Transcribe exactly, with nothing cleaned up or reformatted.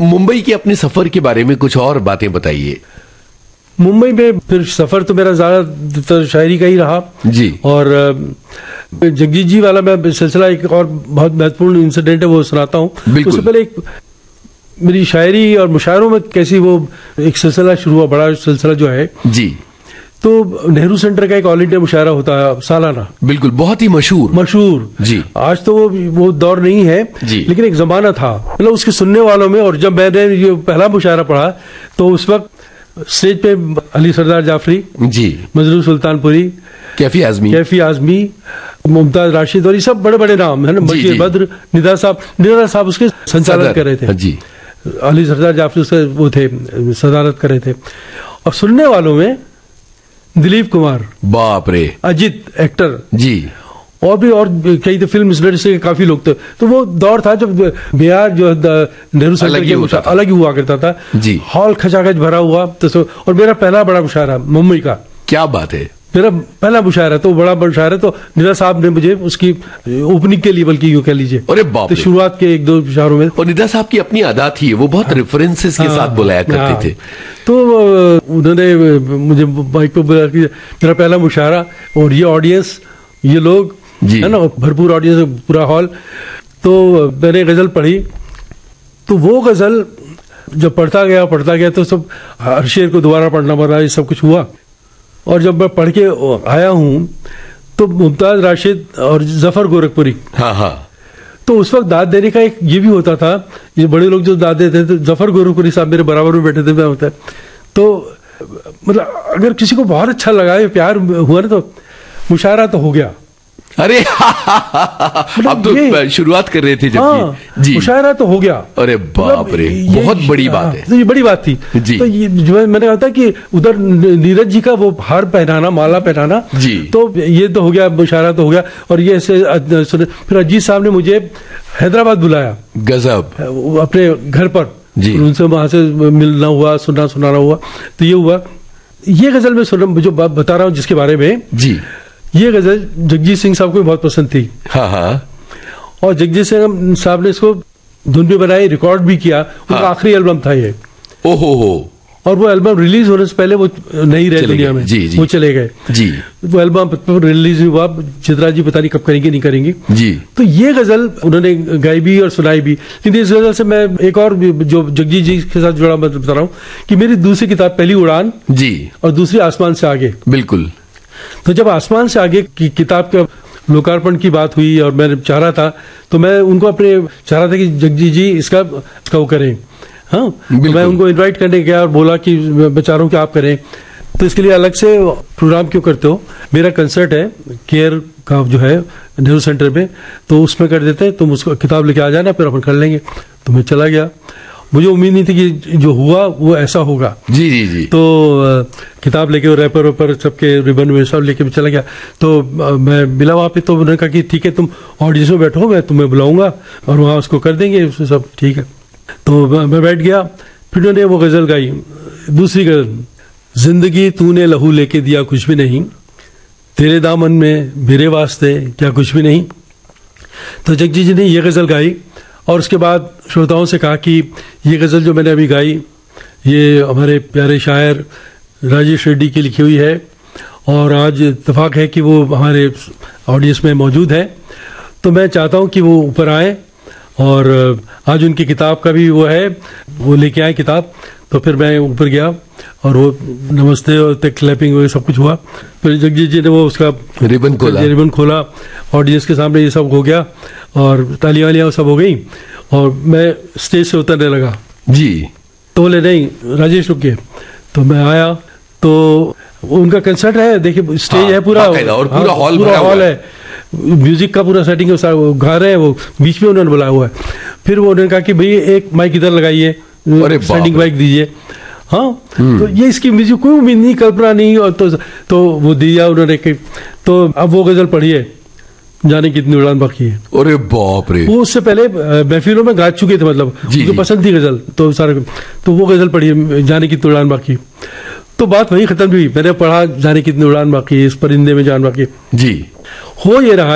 मुंबई के अपने सफर के बारे में कुछ और बातें बताइए। मुंबई में फिर सफर तो मेरा ज्यादातर शायरी का ही रहा जी। और जगजीत जी वाला मैं सिलसिला एक और बहुत महत्वपूर्ण इंसिडेंट है वो सुनाता हूँ। उससे पहले एक मेरी शायरी और मुशायरों में कैसी वो एक सिलसिला शुरू हुआ, बड़ा सिलसिला जो है जी। तो नेहरू सेंटर का एक ऑल इंडिया मुशायरा होता है सालाना, बिल्कुल, बहुत ही मशहूर मशहूर जी। आज तो वो वो दौर नहीं है जी। लेकिन एक जमाना था, मतलब उसके सुनने वालों में। और जब मैंने ये पहला मुशायरा पढ़ा तो उस वक्त स्टेज पे अली सरदार जाफरी जी, मजरू सुल्तानपुरी, कैफी आजमी कैफी आजमी, मुमताज राशिद और ये सब बड़े बड़े नाम है ना, बशीर बद्र, निदा साहब निदा साहब उसके संचालन कर रहे थे जी। अली सरदार जाफरी उसके वो थे, सदारत कर रहे थे। और सुनने वालों में दिलीप कुमार, बाप रे, अजित एक्टर जी, और भी और कई तो फिल्म इंडस्ट्री के काफी लोग थे। तो वो दौर था जब बिहार जो नेहरू सेंटर के अलग ही हुआ करता था जी। हॉल खचाखच भरा हुआ। तो और मेरा पहला बड़ा मुशायरा मुंबई का, क्या बात है, मेरा पहला मुशायरा, तो बड़ा मुशायरा। तो निदा साहब ने मुझे उसकी ओपनिंग के लिए, बल्कि यूं कह लीजिए, अरे बाप तो शुरुआत के एक दो मुशायरों में। और निदा साहब की अपनी अदा थी, वो बहुत रेफरेंसेस के साथ बुलाया करते थे। तो उन्होंने मुझे माइक पे बुलाया कि मेरा पहला मुशायरा और ये ऑडियंस, ये लोग है ना, भरपूर ऑडियंस, पूरा हॉल। तो मैंने गजल पढ़ी, तो वो गजल जब पढ़ता गया पढ़ता गया तो सब हर शेर को दोबारा पढ़ना पड़ा, ये सब कुछ हुआ। और जब मैं पढ़ के आया हूं तो मुमताज राशिद और जफर गोरखपुरी, हाँ हाँ, तो उस वक्त दाद देने का एक ये भी होता था, ये बड़े लोग जो दाद देते थे, तो जफर गोरखपुरी साहब मेरे बराबर में बैठे थे, मैं होता है। तो मतलब अगर किसी को बहुत अच्छा लगा, ये प्यार हुआ ना, तो मुशायरा तो हो गया। अरे अब तो शुरुआत कर रहे थे जब हाँ, जी, मुशायरा तो हो गया। अरे बाप रे, बहुत बड़ी बात है। तो ये बड़ी बात थी जी। तो ये जो मैंने कहा था कि उधर नीरज जी का वो हार पहनाना, माला पहनाना जी, तो ये तो हो गया, मुशायरा तो हो गया। और ये ऐसे फिर अजीत साहब ने मुझे हैदराबाद बुलाया, गजब, अपने घर पर जी, उनसे वहां से मिलना हुआ, सुनना सुनाना हुआ। तो ये हुआ, ये गजल में सुन जो बता रहा हूँ जिसके बारे में जी, ये गजल जगजीत सिंह साहब को भी बहुत पसंद थी। हाँ हाँ। और जगजीत सिंह साहब ने इसको धुन भी बनाई, रिकॉर्ड भी किया। उनका हाँ। आखिरी एल्बम था ये। ओहो हो। और वो एल्बम रिलीज होने से पहले वो नहीं रहे दुनिया में, जी, जी, वो चले गए जी। वो एल्बम रिलीज हुआ, चित्रा जी पता नहीं कब करेंगे नहीं करेंगी जी। तो ये गजल उन्होंने गाई भी और सुनाई भी। लेकिन इस गजल से मैं एक और जो जगजीत जी के साथ जुड़ा मैं बता रहा हूँ कि मेरी दूसरी किताब, पहली उड़ान जी और दूसरी आसमान से आगे, बिल्कुल। तो जब आसमान से आगे की किताब के लोकार्पण की बात हुई और मैं चाह रहा था, तो मैं उनको अपने चाह रहा था कि जगजीत जी इसका इसका वो करें। हाँ, तो मैं उनको इनवाइट करने गया और बोला कि मैं चाह रहा हूँ कि आप करें। तो इसके लिए अलग से प्रोग्राम क्यों करते हो, मेरा कंसर्ट है केयर का जो है नेहरू सेंटर में, तो उसमें कर देते हैं, तुम उसको किताब लेके आ जाना, फिर अपन कर लेंगे। तो मैं चला गया, मुझे उम्मीद नहीं थी कि जो हुआ वो ऐसा होगा। जी जी जी। तो किताब लेके रैपर वेपर सबके रिबन में सब लेके चला गया। तो आ, मैं मिला वहाँ पे, तो उन्होंने कहा कि ठीक है तुम ऑडियंस में बैठो, मैं तुम्हें बुलाऊंगा और वहाँ उसको कर देंगे सब, ठीक है। तो मैं बैठ गया, फिर उन्होंने वो गजल गाई, दूसरी गजल, जिंदगी तूने लहू लेके दिया कुछ भी नहीं, तेरे दामन में मेरे वास्ते क्या कुछ भी नहीं। तो जगजीत जी ने ये गजल गाई और उसके बाद श्रोताओं से कहा कि ये गजल जो मैंने अभी गाई ये हमारे प्यारे शायर राजेश रेड्डी की लिखी हुई है और आज इत्तेफाक है कि वो हमारे ऑडियंस में मौजूद है, तो मैं चाहता हूं कि वो ऊपर आए और आज उनकी किताब का भी वो है, वो लेके आए किताब। तो फिर मैं ऊपर गया और वो नमस्ते और क्लैपिंग वगैरह सब कुछ हुआ। फिर जगजीत जी ने वो उसका रिबन खोला रिबन खोला ऑडियंस के सामने, ये सब हो गया और तालियां वालियां सब हो गई और मैं स्टेज से उतरने लगा जी। तो बोले नहीं राजेश रुकिए। तो मैं आया, तो उनका कंसर्ट है, देखिए स्टेज हाँ, है पूरा और पूरा हॉल पूरा हॉल है, म्यूजिक का पूरा सेटिंग है, वो गा रहे हैं, वो बीच में उन्होंने बुलाया हुआ है। फिर वो उन्होंने कहा कि भाई एक माइक इधर लगाइए, स्टैंडिंग माइक दीजिए। हाँ, तो ये इसकी म्यूजिक कोई उम्मीद नहीं, कल्पना नहीं, और तो, तो वो दिया उन्होंने। तो अब वो गजल पढ़िए, जाने कितनी उड़ान बाकी है। अरे बाप रे, वो उससे पहले महफिलों में गा चुके थे, मतलब उनको पसंद थी गजल, तो सारे, तो वो गजल पढ़िए, जाने कितनी उड़ान बाकी। तो बात वही खत्म हुई, मैंने पढ़ा जाने कितनी उड़ान बाकी, इस परिंदे में जान बाकी जी। हो ये रहा